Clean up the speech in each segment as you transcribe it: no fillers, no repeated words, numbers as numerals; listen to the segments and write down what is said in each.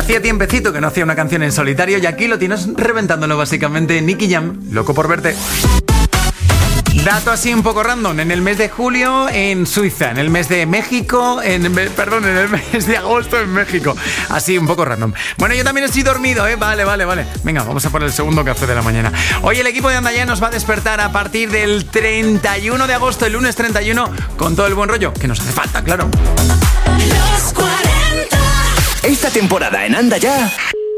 Hacía tiempecito que no hacía una canción en solitario y aquí lo tienes reventándolo básicamente. Nicky Jam, Loco por verte. Dato así un poco random. En el mes de julio en Suiza, en el mes de México, en el mes de agosto en México. Así un poco random. Bueno, yo también estoy dormido, ¿eh? Vale. Venga, vamos a por el segundo café de la mañana. Hoy el equipo de Anda Ya nos va a despertar a partir del 31 de agosto, el lunes 31, con todo el buen rollo que nos hace falta, claro. Los 40. Esta temporada en Anda Ya.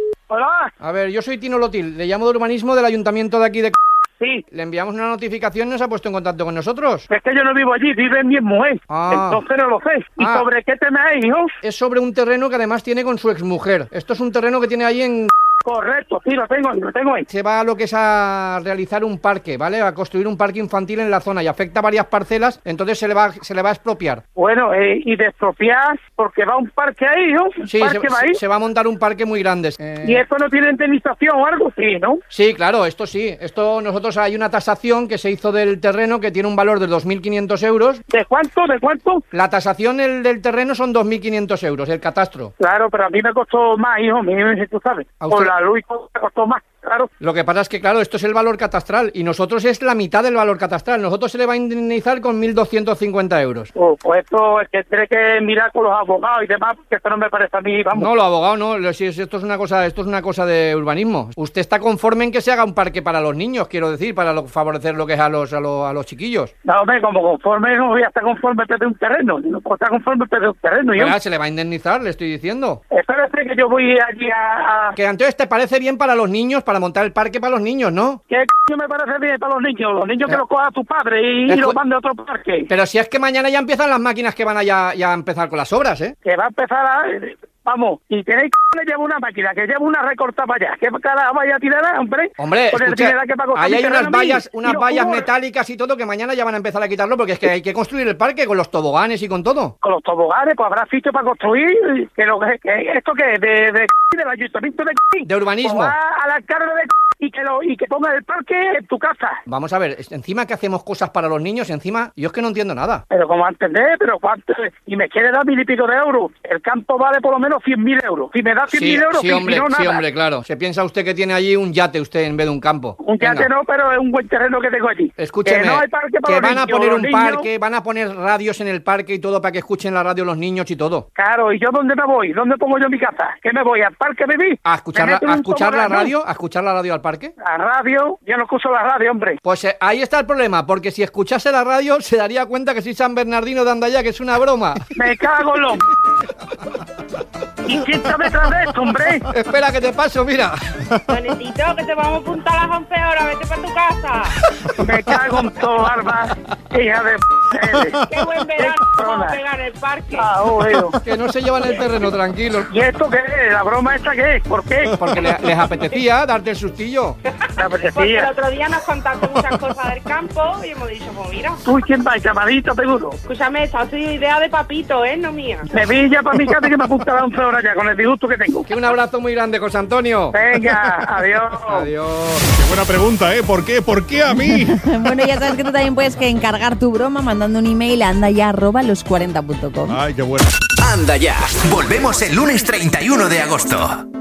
Hola. A ver, yo soy Tino Lotil, le llamo de urbanismo del ayuntamiento de aquí de... Sí. Le enviamos una notificación y nos ha puesto en contacto con nosotros. Es que yo no vivo allí, vive mi mujer. Entonces no lo sé. ¿Y sobre qué tema es, hijo? Es sobre un terreno que además tiene con su exmujer. Esto es un terreno que tiene ahí en... Correcto, sí, lo tengo ahí. Se va a lo que es a realizar un parque, ¿vale? A construir un parque infantil en la zona y afecta a varias parcelas, entonces se le va a expropiar. Bueno, y de expropiar, porque va un parque ahí, ¿no? Sí, se va a montar un parque muy grande. ¿Y esto no tiene indemnización o algo? Sí, ¿no? Sí, claro, esto sí. Esto nosotros hay una tasación que se hizo del terreno que tiene un valor de 2.500 euros. ¿De cuánto? La tasación del terreno son 2.500 euros, el catastro. Claro, pero a mí me costó más, hijo mío, tú sabes. Con la luz me costó más, claro. Lo que pasa es que, claro, esto es el valor catastral y nosotros es la mitad del valor catastral. Nosotros se le va a indemnizar con 1.250 euros. Pues esto es que tiene que mirar con los abogados y demás, porque esto no me parece a mí, vamos. No, los abogados no, esto es una cosa de urbanismo. Usted está conforme en que se haga un parque para los niños, quiero decir, para favorecer lo que es a los chiquillos. No, hombre, como conforme no voy a estar conforme de un terreno. No puedo estar conforme de un terreno. Pero se le va a indemnizar, le estoy diciendo. Espérate que yo voy allí a... Que entonces te parece bien para los niños, para montar el parque para los niños, ¿no? ¿Qué coño me parece bien para los niños? Los niños que los coja tu padre y los mande a otro parque. Pero si es que mañana ya empiezan las máquinas que van ya a empezar con las obras, ¿eh? Que va a empezar a... Vamos, y tenéis que llevar una máquina, que lleva una recortada para allá. ¿Qué cara vaya a tirar, hombre? Hombre, escucha, ahí hay unas vallas metálicas y todo que mañana ya van a empezar a quitarlo porque es que hay que construir el parque con los toboganes y con todo. Con los toboganes, pues habrá sitio para construir. ¿Esto qué es? ¿Del ayuntamiento de urbanismo? Pues va al alcalde y que ponga el parque en tu casa. Vamos a ver, encima que hacemos cosas para los niños, encima, yo es que no entiendo nada. Pero ¿cómo entender? ¿Pero cuánto? Y me quiere dar 1.000 y pico de euros. El campo vale por lo menos 100.000 euros. Si me da 100.000 euros, sí, hombre, si no, nada. Sí, hombre, claro. Se piensa usted que tiene allí un yate usted en vez de un campo. Un yate no, pero es un buen terreno que tengo allí. Escúcheme, que no hay parque para que van niños, a poner un parque, van a poner radios en el parque y todo para que escuchen la radio los niños y todo. Claro, ¿y yo dónde me voy? ¿Dónde pongo yo mi casa? ¿Qué me voy? ¿Al parque vivir? ¿A escuchar la radio? ¿A escuchar la radio al parque? La radio, yo no escucho la radio, hombre. Pues ahí está el problema, porque si escuchase la radio se daría cuenta que soy San Bernardino de Anda Ya, que es una broma. Me cago en lo... ¿Y quién está detrás de esto, hombre? Espera, que te paso, mira. Bonetito, que te vamos a apuntar a las 11 horas, vete para tu casa. Me cago en todo, Barba, hija de... Qué buen verano vamos a pegar en el parque. Que no se llevan el terreno, tranquilo. ¿Y esto qué es? ¿La broma esta qué es? ¿Por qué? Porque les apetecía darte el sustillo. Porque el otro día nos contaste muchas cosas del campo y hemos dicho, pues mira. ¿Tú quién vas, camarita, seguro? Escúchame, esta ha sido idea de Papito, no mía. Me vi ya para mi casa que me apunta a las 11 horas ya, con el disgusto que tengo. Que un abrazo muy grande, José Antonio. Venga, adiós. Adiós. Qué buena pregunta, ¿eh? ¿Por qué? ¿Por qué a mí? Bueno, ya sabes que tú también puedes encargar tu broma mandando un email a andaya@los40.com. Ay, qué bueno. Anda Ya. Volvemos el lunes 31 de agosto.